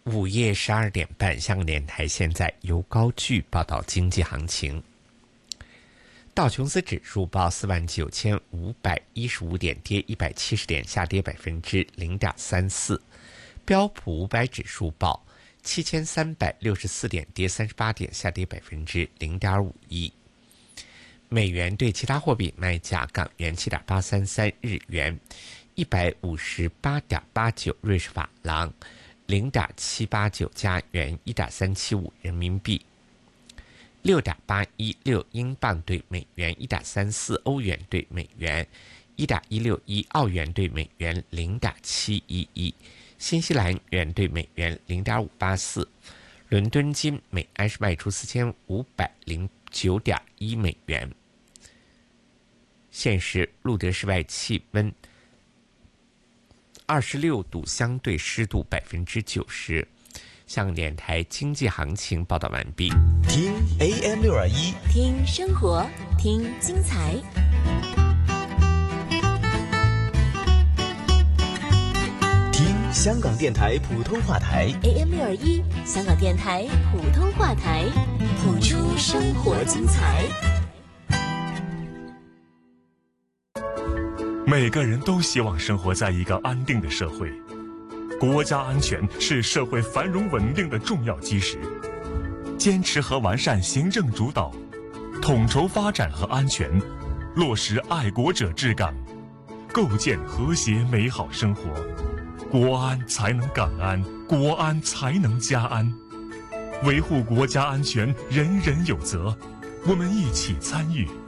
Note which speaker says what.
Speaker 1: 午夜12点半，香港电台现在由高炬报道经济行情。道琼斯指数报49515点，跌170点，下跌0.34%。标普500指数报7364点，跌38点，下跌0.51%。美元对其他货币卖价：港元7.833，日元158.89，瑞士法郎0.789，加元1.375，人民币6.816，英镑对美元1.34，欧元对美元1.161，澳元对美元0.711，新西兰元对美元0.584。伦敦金每安士卖出4509.1美元。现时录得室外气温26度，相对湿度90%。香港电台经济行情报道完毕。
Speaker 2: 听 AM621，
Speaker 3: 听生活，听精彩。
Speaker 2: 听香港电台普通话台
Speaker 3: AM621，香港电台普通话台，谱出生活精彩。
Speaker 4: 每个人都希望生活在一个安定的社会，国家安全是社会繁荣稳定的重要基石。坚持和完善行政主导，统筹发展和安全，落实爱国者治港，构建和谐美好生活。国安才能港安，国安才能家安。维护国家安全，人人有责。我们一起参与，